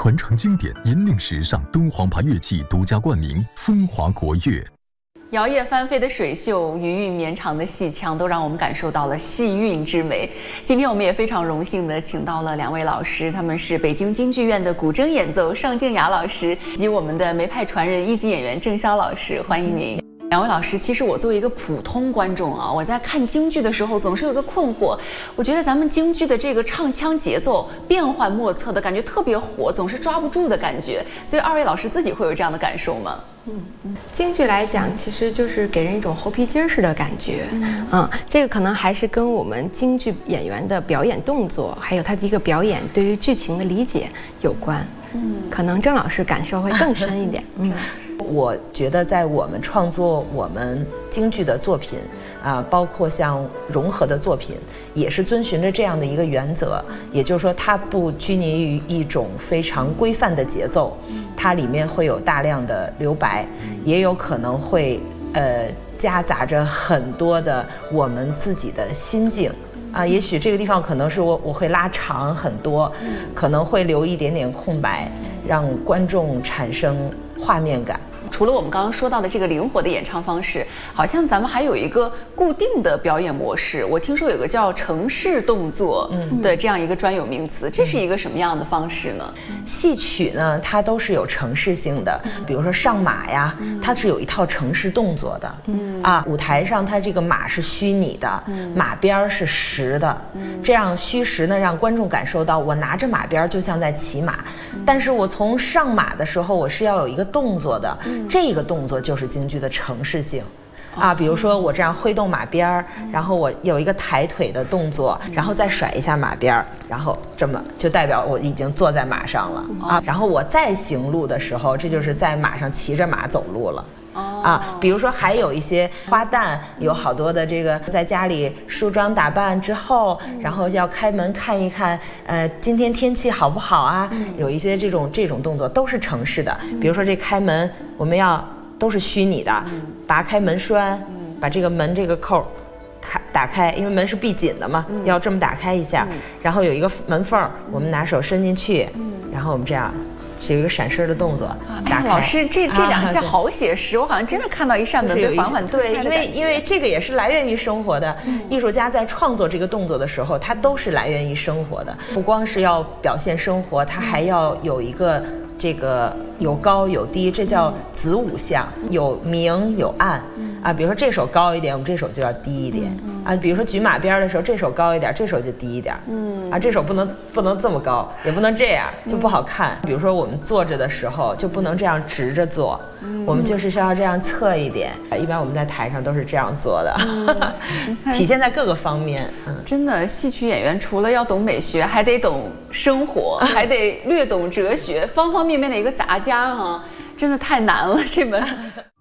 传承经典，引领时尚。敦煌牌乐器独家冠名，风华国乐。 摇曳翻飞的水袖，余韵绵长的戏腔，都让我们感受到了戏韵之美。今天我们也非常荣幸地请到了2位老师，他们是北京京剧院的古筝演奏尚静雅老师，以及我们的梅派传人1级演员郑潇老师，欢迎您。2位老师，其实我作为一个普通观众啊，我在看京剧的时候总是有个困惑，我觉得咱们京剧的这个唱腔节奏变幻莫测的感觉特别火，总是抓不住的感觉。所以2位老师自己会有这样的感受吗？ 京剧来讲，其实就是给人一种猴皮筋似的感觉。这个可能还是跟我们京剧演员的表演动作，还有他的一个表演对于剧情的理解有关。可能郑老师感受会更深一点。 我觉得在我们创作我们京剧的作品包括像融合的作品，也是遵循着这样的一个原则，也就是说它不拘泥于一种非常规范的节奏，它里面会有大量的留白，也有可能会夹杂着很多的我们自己的心境也许这个地方可能是我会拉长很多，可能会留一点点空白，让观众产生画面感。 除了我们刚刚说到的这个灵活的演唱方式，好像咱们还有一个固定的表演模式。我听说有个叫程式动作的这样一个专有名词，这是一个什么样的方式呢？ 戏曲呢，它都是有程式性的，比如说上马呀，它是有一套程式动作的。舞台上它这个马是虚拟的，马鞭是实的，这样虚实呢，让观众感受到我拿着马鞭就像在骑马，但是我从上马的时候，我是要有一个动作的。这个动作就是京剧的程式性比如说我这样挥动马鞭，然后我有一个抬腿的动作，然后再甩一下马鞭，然后这么就代表我已经坐在马上了然后我再行路的时候，这就是在马上骑着马走路了。比如说还有一些花旦，有好多的这个在家里梳妆打扮之后，然后要开门看一看，今天天气好不好啊？有一些这种动作都是程式的。比如说这开门，我们要都是虚拟的，拔开门栓，把这个门这个扣打开，因为门是闭紧的嘛，要这么打开一下，然后有一个门缝，我们拿手伸进去，然后我们这样。是有一个闪身的动作， 老师，这2下好写实，我好像真的看到一扇门被缓缓推开的感觉。 因为这个也是来源于生活的。艺术家在创作这个动作的时候，他都是来源于生活的，不光是要表现生活，他还要有一个这个有高有低，这叫子午相，有明有暗比如说这手高一点，我们这手就要低一点比如说举马鞭的时候，这手高一点，这手就低一点这手不能这么高，也不能这样，就不好看。比如说我们坐着的时候就不能这样直着坐，我们就是要这样侧一点。一般我们在台上都是这样做的体现在各个方面。 真的，戏曲演员除了要懂美学，还得懂生活，还得略懂哲学，方方面面的一个杂家真的太难了这门。